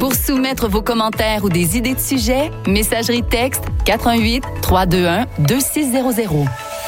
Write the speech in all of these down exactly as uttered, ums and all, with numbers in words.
Pour soumettre vos commentaires ou des idées de sujets, messagerie texte quatre un huit, trois deux un, deux six zéro zéro.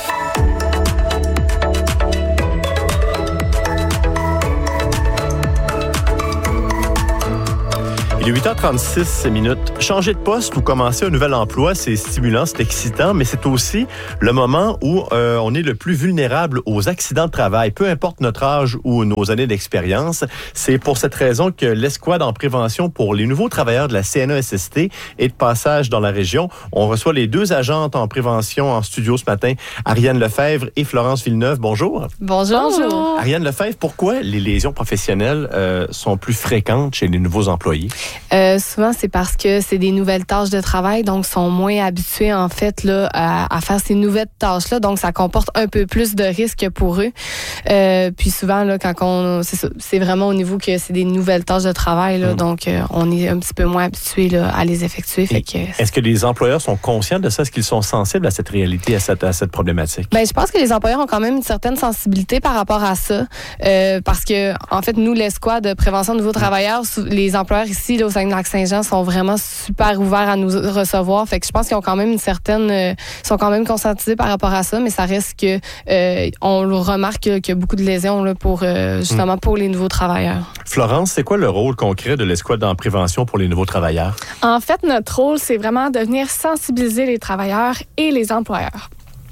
Il est huit heures trente-six minutes. Changer de poste ou commencer un nouvel emploi, c'est stimulant, c'est excitant, mais c'est aussi le moment où euh, on est le plus vulnérable aux accidents de travail, peu importe notre âge ou nos années d'expérience. C'est pour cette raison que l'Escouade en prévention pour les nouveaux travailleurs de la C N E S S T est de passage dans la région. On reçoit les deux agentes en prévention en studio ce matin, Ariane Lefebvre et Florence Villeneuve. Bonjour. Bonjour. Bonjour. Ariane Lefebvre, pourquoi les lésions professionnelles euh, sont plus fréquentes chez les nouveaux employés? Euh, souvent, c'est parce que c'est des nouvelles tâches de travail, donc sont moins habitués en fait là à, à faire ces nouvelles tâches-là, donc ça comporte un peu plus de risques pour eux. Euh, puis souvent là, quand on, c'est ça, c'est vraiment au niveau que c'est des nouvelles tâches de travail là, mmh. donc euh, on est un petit peu moins habitué là à les effectuer. Fait que, est-ce que les employeurs sont conscients de ça? Est-ce qu'ils sont sensibles à cette réalité, à cette, à cette problématique? Ben, je pense que les employeurs ont quand même une certaine sensibilité par rapport à ça, euh, parce que en fait, nous, l'Escouade de prévention de nouveaux travailleurs, les employeurs ici là, au Saguenay-Lac-Saint-Jean sont vraiment super ouverts à nous recevoir. Fait que je pense qu'ils ont quand même une certaine, euh, sont quand même conscientisés par rapport à ça, mais ça reste que euh, on le remarque qu'il y a beaucoup de lésions là, pour euh, justement pour les nouveaux travailleurs. Florence, c'est quoi le rôle concret de l'Escouade en prévention pour les nouveaux travailleurs? En fait, notre rôle, c'est vraiment de venir sensibiliser les travailleurs et les employeurs.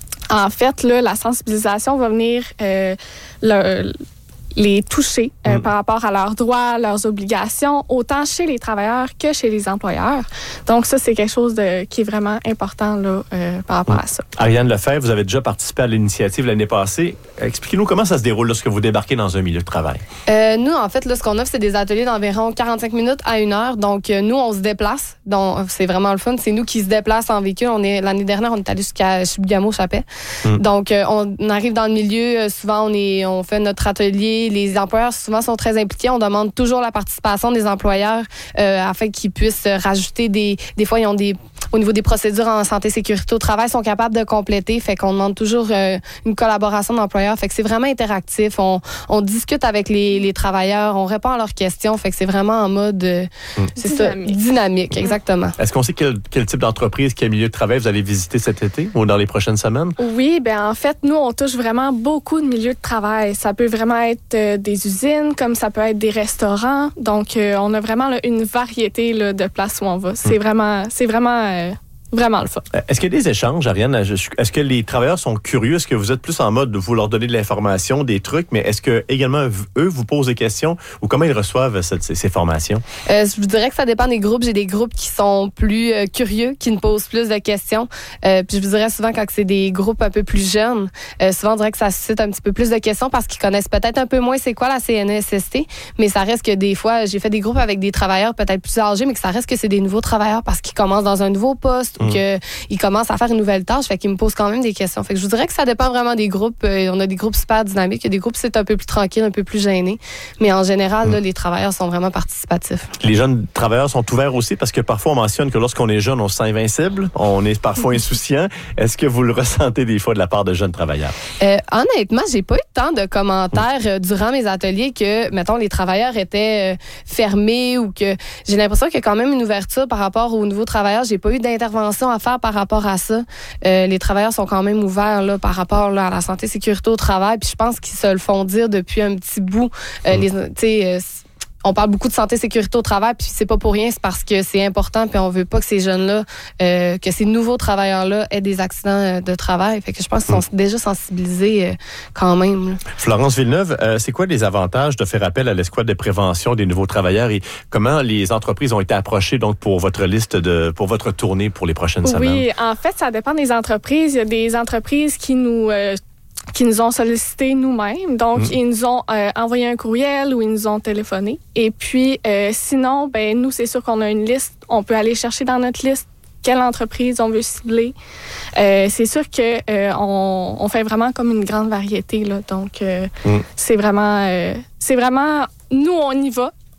En fait, là, la sensibilisation va venir euh, le, les toucher euh, mmh. par rapport à leurs droits, leurs obligations, autant chez les travailleurs que chez les employeurs. Donc ça, c'est quelque chose de, qui est vraiment important là, euh, par rapport mmh. à ça. Ariane Lefebvre, vous avez déjà participé à l'initiative l'année passée. Expliquez-nous comment ça se déroule lorsque vous débarquez dans un milieu de travail. Euh, nous, en fait, là, ce qu'on offre, c'est des ateliers d'environ quarante-cinq minutes à une heure. Donc, euh, nous, on se déplace. Donc, c'est vraiment le fun. C'est nous qui se déplacent en véhicule. On est, l'année dernière, on est allé jusqu'à Chibougamau-Chapais. Mmh. Donc, euh, on arrive dans le milieu. Euh, souvent, on, est, on fait notre atelier. Les employeurs, souvent, sont très impliqués. On demande toujours la participation des employeurs euh, afin qu'ils puissent rajouter des... Des fois, ils ont des... Au niveau des procédures en santé sécurité au travail, ils sont capables de compléter. Fait qu'on demande toujours euh, une collaboration d'employeurs. Fait que c'est vraiment interactif. On, on discute avec les, les travailleurs, on répond à leurs questions. Fait que c'est vraiment en mode euh, mmh. c'est dynamique. Ça, dynamique, exactement. Est-ce qu'on sait quel, quel type d'entreprise, quel milieu de travail vous allez visiter cet été ou dans les prochaines semaines? Oui, bien en fait, nous, on touche vraiment beaucoup de milieux de travail. Ça peut vraiment être euh, des usines, comme ça peut être des restaurants. Donc, euh, on a vraiment là, une variété là, de places où on va. C'est mmh. vraiment, c'est vraiment euh, Vraiment le fun. Est-ce qu'il y a des échanges, Ariane? Est-ce que les travailleurs sont curieux? Est-ce que vous êtes plus en mode de vous leur donner de l'information, des trucs, mais est-ce que également eux vous posent des questions ou comment ils reçoivent cette, ces, ces formations? Euh, je vous dirais que ça dépend des groupes. J'ai des groupes qui sont plus euh, curieux, qui nous posent plus de questions. Euh, puis je vous dirais souvent quand c'est des groupes un peu plus jeunes, euh, souvent on dirait que ça suscite un petit peu plus de questions parce qu'ils connaissent peut-être un peu moins c'est quoi la C N E S S T, mais ça reste que des fois, j'ai fait des groupes avec des travailleurs peut-être plus âgés, mais que ça reste que c'est des nouveaux travailleurs parce qu'ils commencent dans un nouveau poste ou qu'ils commencent à faire une nouvelle tâche, fait qu'ils me posent quand même des questions. Fait que je vous dirais que ça dépend vraiment des groupes. Euh, on a des groupes super dynamiques, il y a des groupes c'est un peu plus tranquille, un peu plus gênés, mais en général, mmh. là, les travailleurs sont vraiment participatifs. Les jeunes travailleurs sont ouverts aussi parce que parfois on mentionne que lorsqu'on est jeune, on se sent invincible, on est parfois insouciant. Est-ce que vous le ressentez des fois de la part de jeunes travailleurs? Euh, honnêtement, j'ai pas eu tant de commentaires euh, durant mes ateliers que, mettons, les travailleurs étaient euh, fermés ou que j'ai l'impression qu'il y a quand même une ouverture par rapport aux nouveaux travailleurs. J'ai pas eu d'intervention à faire par rapport à ça. Euh, les travailleurs sont quand même ouverts là, par rapport là, à la santé sécurité au travail. Puis je pense qu'ils se le font dire depuis un petit bout. Euh, mmh. les, tu sais, euh, on parle beaucoup de santé sécurité au travail, puis c'est pas pour rien, c'est parce que c'est important, puis on veut pas que ces jeunes-là, euh, que ces nouveaux travailleurs-là aient des accidents de travail. Fait que je pense qu'ils sont mmh. déjà sensibilisés euh, quand même. Là. Florence Villeneuve, euh, c'est quoi les avantages de faire appel à l'escouade de prévention des nouveaux travailleurs et comment les entreprises ont été approchées donc pour votre liste de, pour votre tournée pour les prochaines oui, semaines? Oui, en fait, ça dépend des entreprises. Il y a des entreprises qui nous euh, qui nous ont sollicité nous-mêmes. Donc, mmh. ils nous ont euh, envoyé un courriel ou ils nous ont téléphoné. Et puis, euh, sinon, ben nous, c'est sûr qu'on a une liste. On peut aller chercher dans notre liste quelle entreprise on veut cibler. Euh, c'est sûr que euh, on, on fait vraiment comme une grande variété, là. Donc, euh, mmh. c'est vraiment... Euh, c'est vraiment... Nous, on y va.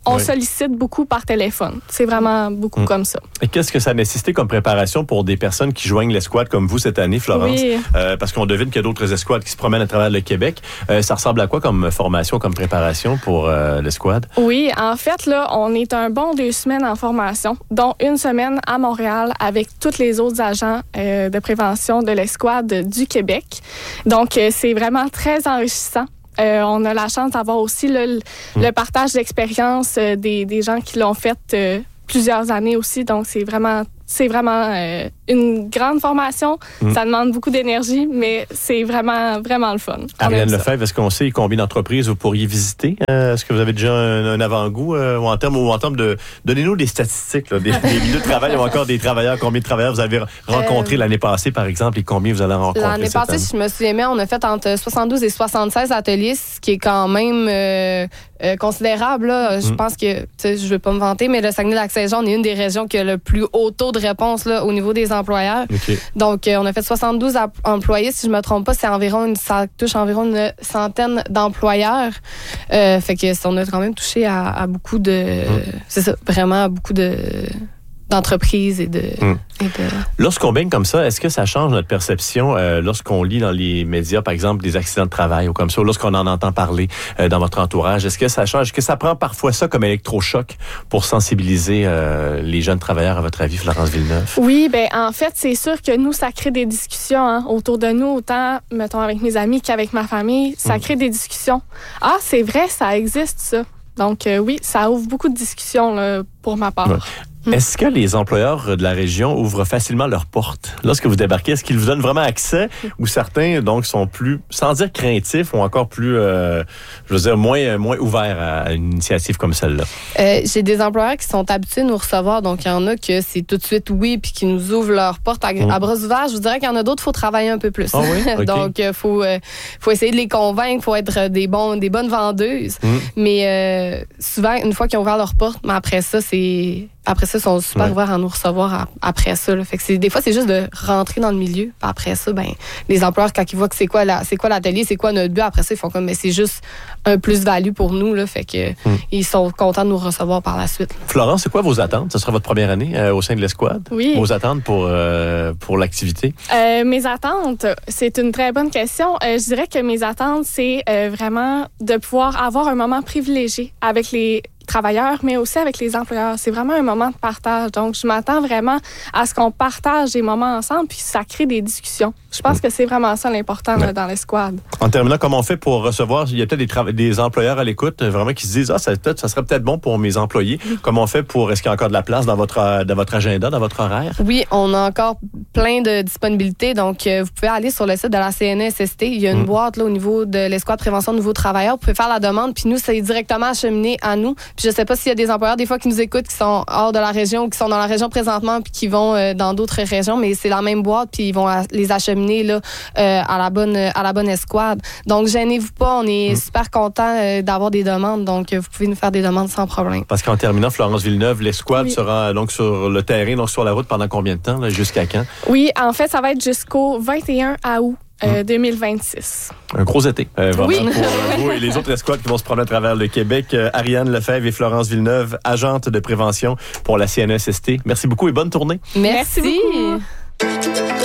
on oui. sollicite beaucoup par téléphone. C'est vraiment beaucoup mmh. comme ça. Et qu'est-ce que ça a nécessité comme préparation pour des personnes qui joignent l'escouade comme vous cette année, Florence? Oui. Euh, parce qu'on devine qu'il y a d'autres escouades qui se promènent à travers le Québec. Euh, ça ressemble à quoi comme formation, comme préparation pour euh, l'escouade? Oui, en fait, là, on est un bon deux semaines en formation, dont une semaine à Montréal avec tous les autres agents euh, de prévention de l'escouade du Québec. Donc, euh, c'est vraiment très enrichissant. Euh, on a la chance d'avoir aussi là, le, mmh. le partage d'expérience euh, des, des gens qui l'ont fait euh, plusieurs années aussi. Donc, c'est vraiment, c'est vraiment euh, une grande formation. Mmh. Ça demande beaucoup d'énergie, mais c'est vraiment, vraiment le fun. Ariane Lefebvre, est-ce qu'on sait combien d'entreprises vous pourriez visiter? Euh, est-ce que vous avez déjà un, un avant-goût euh, ou en termes ou en termes de... Donnez-nous des statistiques, là, des, des milieux de travail ou encore des travailleurs. Combien de travailleurs vous avez rencontrés euh, l'année passée, par exemple, et combien vous allez rencontrer l'année cette passée, année? Si je me souviens bien, on a fait entre soixante-douze et soixante-seize ateliers, ce qui est quand même euh, euh, considérable. Là. Mm. Je pense que, tu sais, je ne veux pas me vanter, mais le Saguenay-Lac-Saint-Jean, on est une des régions qui a le plus haut taux de réponse là, au niveau des employeurs. Okay. Donc, euh, on a fait soixante-douze employés, si je ne me trompe pas, c'est environ une, ça touche environ une centaine d'employeurs. Euh, fait que on a quand même touché à, à beaucoup de, mm. c'est ça, vraiment à beaucoup de d'entreprises et de, mm. et de... Lorsqu'on baigne comme ça, est-ce que ça change notre perception euh, lorsqu'on lit dans les médias, par exemple, des accidents de travail ou comme ça, ou lorsqu'on en entend parler euh, dans votre entourage? Est-ce que ça change? Est-ce que ça prend parfois ça comme électrochoc pour sensibiliser euh, les jeunes travailleurs, à votre avis, Florence Villeneuve? Oui, bien, en fait, c'est sûr que nous, ça crée des discussions hein, autour de nous, autant, mettons, avec mes amis qu'avec ma famille. Ça mm. crée des discussions. Ah, c'est vrai, ça existe, ça. Donc, euh, oui, ça ouvre beaucoup de discussions là, pour ma part. Ouais. Est-ce que les employeurs de la région ouvrent facilement leurs portes? Lorsque vous débarquez, est-ce qu'ils vous donnent vraiment accès ou certains, donc, sont plus, sans dire craintifs, ou encore plus, euh, je veux dire, moins, moins ouverts à une initiative comme celle-là? Euh, j'ai des employeurs qui sont habitués de nous recevoir, donc il y en a que c'est tout de suite oui, puis qui nous ouvrent leurs portes à, mmh. à bras ouverts. Je vous dirais qu'il y en a d'autres, il faut travailler un peu plus. Ah oui? Okay. Donc, il euh, faut, euh, faut essayer de les convaincre, il faut être des, bons, des bonnes vendeuses. Mmh. Mais euh, souvent, une fois qu'ils ont ouvert leurs portes, mais après ça, c'est... Après ça, ils sont super ouais. ouverts à nous recevoir à, après ça. Là. Fait que c'est, des fois, c'est juste de rentrer dans le milieu. Puis après ça, ben, les employeurs, quand ils voient que c'est quoi, la, c'est quoi l'atelier, c'est quoi notre but, après ça, ils font comme, mais c'est juste un plus-value pour nous. Là. Fait que mm. ils sont contents de nous recevoir par la suite. Florence, c'est quoi vos attentes? Ce sera votre première année euh, au sein de l'escouade? Oui. Vos attentes pour, euh, pour l'activité? Euh, mes attentes, c'est une très bonne question. Euh, je dirais que mes attentes, c'est euh, vraiment de pouvoir avoir un moment privilégié avec les travailleurs, mais aussi avec les employeurs. C'est vraiment un moment de partage. Donc, je m'attends vraiment à ce qu'on partage des moments ensemble, puis ça crée des discussions. Je pense mmh. que c'est vraiment ça l'important ouais. là, dans l'escouade. En terminant, comment on fait pour recevoir, il y a peut-être des, tra- des employeurs à l'écoute, vraiment qui se disent, ah, ça, ça serait peut-être bon pour mes employés. Mmh. Comment on fait pour, est-ce qu'il y a encore de la place dans votre, dans votre agenda, dans votre horaire? Oui, on a encore plein de disponibilités. Donc, euh, vous pouvez aller sur le site de la C N E S S T. Il y a une mmh. boîte là, au niveau de l'escouade prévention de nouveaux travailleurs. Vous pouvez faire la demande, puis nous, c'est directement acheminé à nous. Puis je sais pas s'il y a des employeurs, des fois, qui nous écoutent, qui sont hors de la région ou qui sont dans la région présentement, puis qui vont euh, dans d'autres régions, mais c'est la même boîte, puis ils vont a- les acheminer là, euh, à, la bonne, à la bonne escouade. Donc, gênez-vous pas, on est mmh. super contents euh, d'avoir des demandes, donc euh, vous pouvez nous faire des demandes sans problème. Parce qu'en terminant, Florence Villeneuve, l'escouade oui. sera donc sur le terrain, donc sur la route pendant combien de temps, là, jusqu'à quand? Oui, en fait, ça va être jusqu'au vingt et un août. Euh, deux mille vingt-six. Un gros été, euh, vraiment, oui. pour euh, vous et les autres escouades qui vont se promener à travers le Québec. Euh, Ariane Lefebvre et Florence Villeneuve, agentes de prévention pour la C N E S S T. Merci beaucoup et bonne tournée. Merci, Merci beaucoup.